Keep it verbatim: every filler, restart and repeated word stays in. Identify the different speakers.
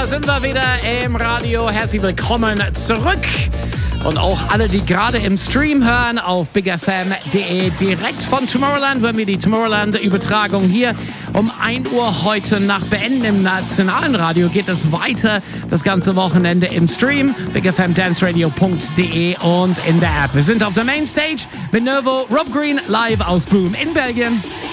Speaker 1: da sind wir wieder im Radio. Herzlich willkommen zurück. Und auch alle, die gerade im Stream hören auf big f m punkt d e direkt von Tomorrowland, wenn wir die Tomorrowland-Übertragung hier um ein Uhr heute Nacht beenden. Im nationalen Radio geht es weiter das ganze Wochenende im Stream, big f m dance radio punkt d e und in der App. Wir sind auf der Mainstage mit Nervo, Rob Green live aus Boom in Belgien.